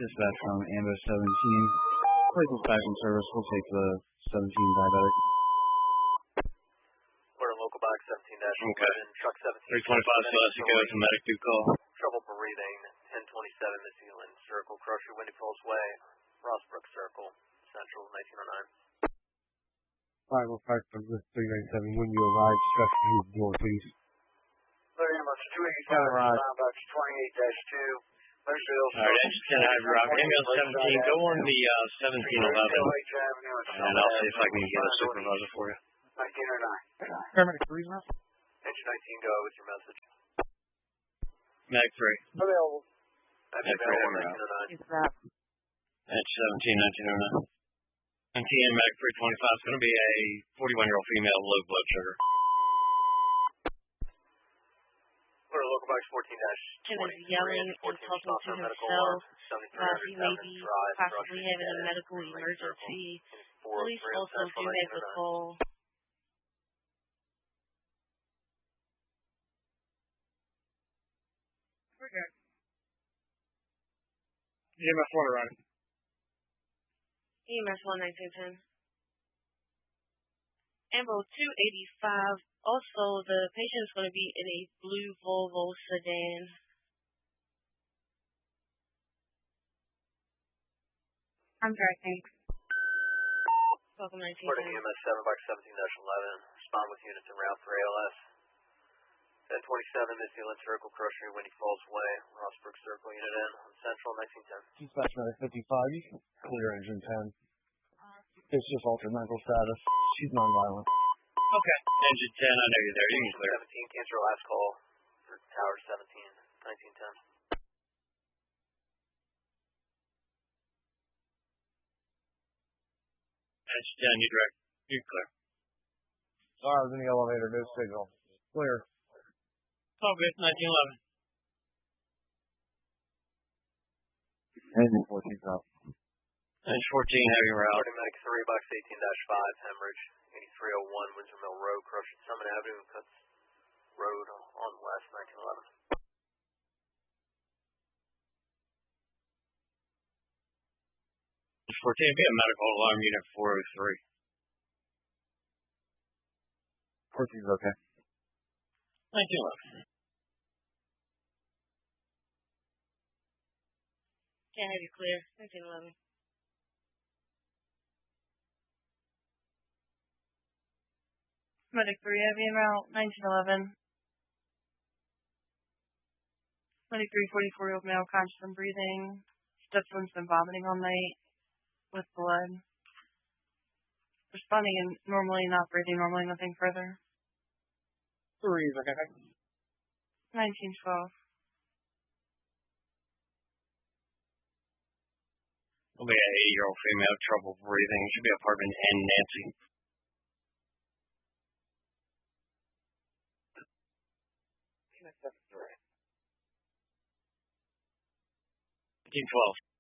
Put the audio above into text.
Dispatch from Ambo 17. Place inspection service. We'll take the 17 diabetic. We're in local box 17-11. Okay. Truck 17. 325 Celeste, you go to medic do call. Trouble breathing. 1027 Missy Lynn Circle. Crusher, Windy Falls Way. Rossbrook Circle. Central 1909. 505 from this 397. When you arrive, stretch the door, please. 30 ambulance 287, box 28-2. Alright, engine 10, I have your ambulance 17. Go on the 1711. And I'll see if I can get a supervisor for you. 1909. Paramedic 3's now? Engine 19, go with your message. Medic 3. Available. Medic 3, I'm out. Engine 17, 1909. NTN Medic 325 is going to be a 41-year-old female, low blood sugar. We're local box 14-20. Tim is yelling and talking to himself. He may be possibly having a medical emergency. Police also do have a call. Okay. EMS 1 arriving. EMS 11910. Ambo 285. Also, the patient is going to be in a blue Volvo sedan. I'm directing. Welcome 1910. Reporting EMS 7 box 17-11. Respond with units en route for ALS. 1027 Missy Lynn Circle, Crusher, Windy Falls Way, Rossbrook Circle, unit in on Central 1910. Dispatch medic 55. You can clear engine 10. It's just altered mental status. She's nonviolent. Okay. Engine 10, I know you're there. You can clear. 17, cancel your last call for Tower 17, 1910. Engine 10, you direct. You clear. Sorry, I was in the elevator. No signal. Clear. It's all good. 1911. Engine 14's up. Engine 14, have your route. Reporting medic 3 box 18-5, hemorrhage, 8301 Windsor Mill Road, Crusher, Summit Avenue, Cuts Road on West, 1911. 14, be a medical alarm unit 403. 14's okay. 1911. Can't have you clear. 1911. Medic 3, heavy amount, 1911. Medic 3, 44-year-old male, conscious and breathing. Stiffness and vomiting all night with blood. Responding and normally, not breathing normally, nothing further. 3's okay. 1912. Will be an 80-year-old female, trouble breathing. Should be apartment N, Nancy. 1912.